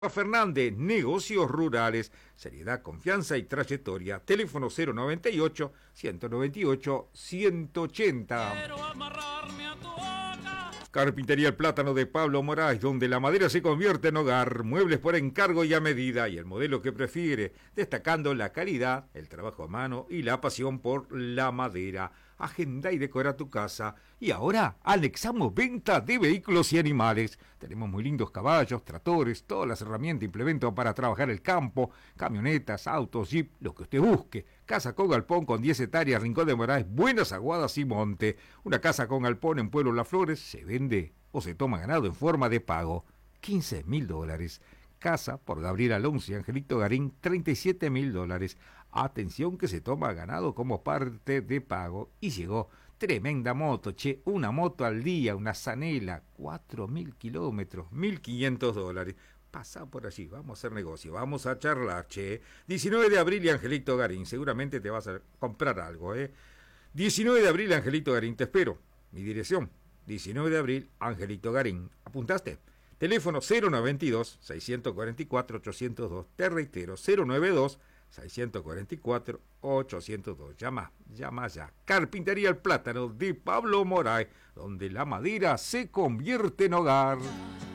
Fernández, negocios rurales, seriedad, confianza y trayectoria. Teléfono 098-198-180. Quiero amarrarme a tu boca. Carpintería El Plátano de Pablo Moraes, donde la madera se convierte en hogar, muebles por encargo y a medida y el modelo que prefiere, destacando la calidad, el trabajo a mano y la pasión por la madera. Agenda y decora tu casa. Y ahora anexamos venta de vehículos y animales. Tenemos muy lindos caballos, tractores, todas las herramientas e implementos para trabajar el campo, camionetas, autos, jeep, lo que usted busque. Casa con galpón con 10 hectáreas, Rincón de Moraes, buenas aguadas y monte. Una casa con galpón en Pueblo Las Flores se vende o se toma ganado en forma de pago. $15.000. Casa por Gabriel Alonso y Angelito Garín, $37.000. Atención que se toma ganado como parte de pago. Y llegó tremenda moto, una moto al día, una Zanela, 4.000 kilómetros, $1.500. Pasa por allí, vamos a hacer negocio, vamos a charlar, 19 de abril y Angelito Garín, seguramente te vas a comprar algo, 19 de abril, Angelito Garín, te espero. Mi dirección, 19 de abril, Angelito Garín. ¿Apuntaste? Teléfono 092-644-802. Te reitero, 092-644-802. Llama ya. Carpintería El Plátano de Pablo Moraes, donde la madera se convierte en hogar.